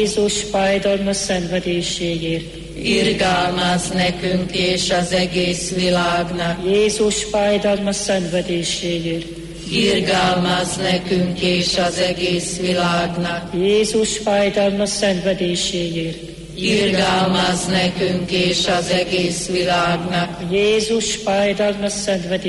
Jézus fájdalmas szenvedéséért. Irgalmazz nekünk és az egész világnak. Jézus fájdalmas szenvedéséért. Irgalmazz nekünk és az egész világnak. Jézus fájdalmas szenvedéséért. Irgalmazz nekünk és az egész világnak. Jézus fájdalmas szenvedéséért.